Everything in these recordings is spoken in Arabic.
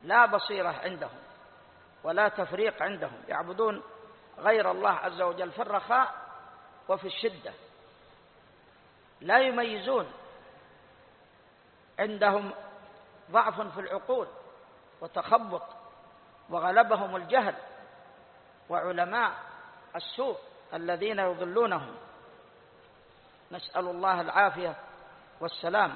لا بصيرة عندهم ولا تفريق عندهم، يعبدون غير الله عز وجل في الرخاء وفي الشدة، لا يميزون، عندهم ضعف في العقول وتخبط، وغلبهم الجهل، وعلماء السوء الذين يضلونهم، نسأل الله العافية والسلام.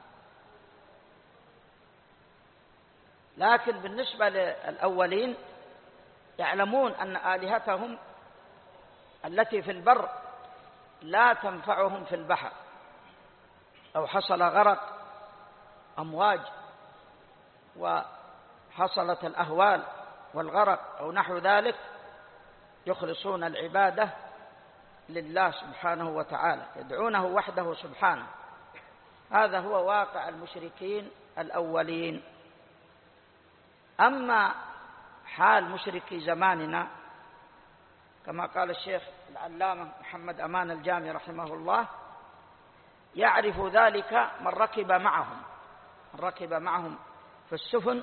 لكن بالنسبة للأولين يعلمون أن آلهتهم التي في البر لا تنفعهم في البحر، لو حصل غرق أمواج وحصلت الأهوال والغرق أو نحو ذلك يخلصون العبادة لله سبحانه وتعالى، يدعونه وحده سبحانه. هذا هو واقع المشركين الأولين. أما حال مشركي زماننا كما قال الشيخ العلامة محمد أمان الجامي رحمه الله، يعرف ذلك من ركب معهم في السفن،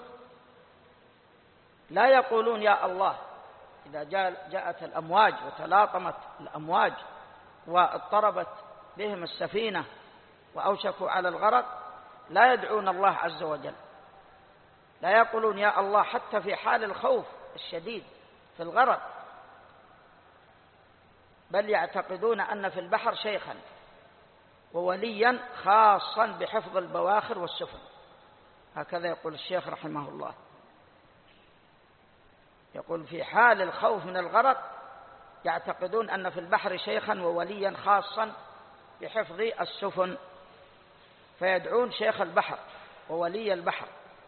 لا يقولون يا الله إذا جاءت الأمواج وتلاطمت الأمواج واضطربت بهم السفينة وأوشكوا على الغرق، لا يدعون الله عز وجل، لا يقولون يا الله حتى في حال الخوف الشديد في الغرق، بل يعتقدون أن في البحر شيخا ووليا خاصا بحفظ البواخر والسفن. هكذا يقول الشيخ رحمه الله، يقول في حال الخوف من الغرق يعتقدون أن في البحر شيخا ووليا خاصا بحفظ السفن، فيدعون شيخ البحر وولي البحر.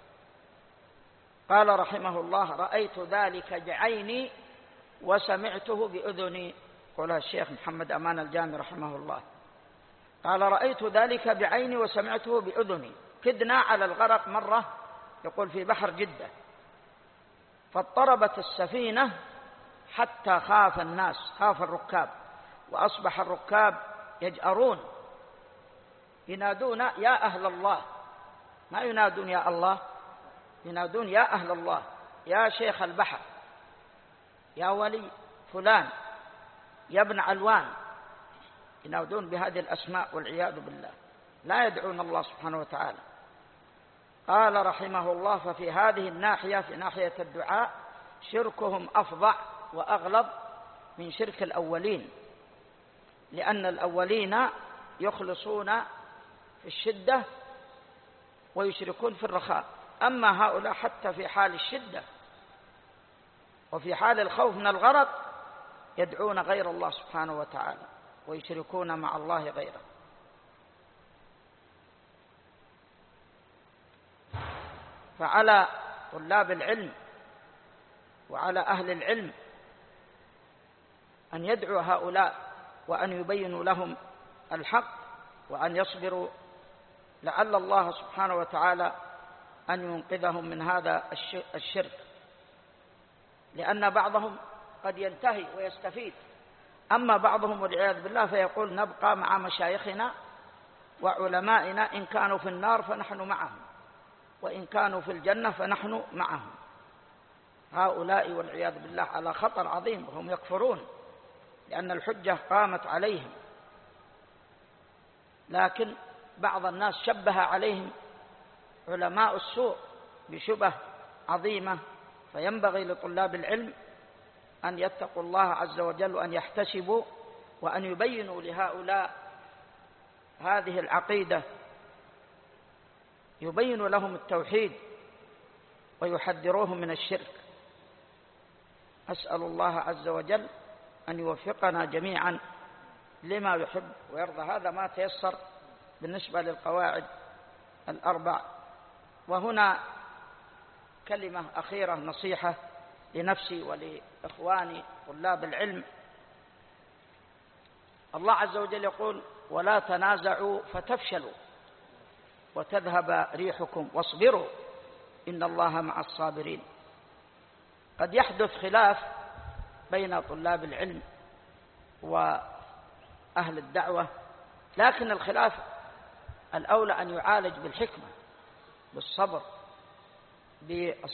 قال رحمه الله رأيت ذلك بعيني وسمعته بأذني، قولها الشيخ محمد أمان الجامي رحمه الله، قال رأيت ذلك بعيني وسمعته بأذني. كدنا على الغرق مرة، يقول في بحر جدة، فاضطربت السفينة حتى خاف الناس، خاف الركاب، وأصبح الركاب يجأرون ينادون يا أهل الله، ما ينادون يا الله، ينادون يا أهل الله، يا شيخ البحر، يا ولي فلان، يا ابن علوان، ينادون بهذه الأسماء والعياذ بالله، لا يدعون الله سبحانه وتعالى. قال رحمه الله ففي هذه الناحية، في ناحية الدعاء، شركهم أفظع وأغلظ من شرك الأولين، لأن الأولين يخلصون في الشدة ويشركون في الرخاء، أما هؤلاء حتى في حال الشدة وفي حال الخوف من الغرق يدعون غير الله سبحانه وتعالى ويشركون مع الله غيره. فعلى طلاب العلم وعلى أهل العلم أن يدعوا هؤلاء وأن يبينوا لهم الحق وأن يصبروا، لعل الله سبحانه وتعالى أن ينقذهم من هذا الشرك، لأن بعضهم قد ينتهي ويستفيد، أما بعضهم والعياذ بالله فيقول نبقى مع مشايخنا وعلمائنا، إن كانوا في النار فنحن معهم، وإن كانوا في الجنة فنحن معهم. هؤلاء والعياذ بالله على خطر عظيم، وهم يكفرون لأن الحجة قامت عليهم، لكن بعض الناس شبه عليهم علماء السوء بشبه عظيمة، فينبغي لطلاب العلم أن يتقوا الله عز وجل وأن يحتسبوا وأن يبينوا لهؤلاء هذه العقيدة، يبين لهم التوحيد ويحذروهم من الشرك. أسأل الله عز وجل أن يوفقنا جميعا لما يحب ويرضى. هذا ما تيسر بالنسبة للقواعد الأربع. وهنا كلمة أخيرة، نصيحة لنفسي ولإخواني طلاب العلم. الله عز وجل يقول ولا تنازعوا فتفشلوا وتذهب ريحكم واصبروا إن الله مع الصابرين. قد يحدث خلاف بين طلاب العلم وأهل الدعوة، لكن الخلاف الأولى أن يعالج بالحكمة، بالصبر،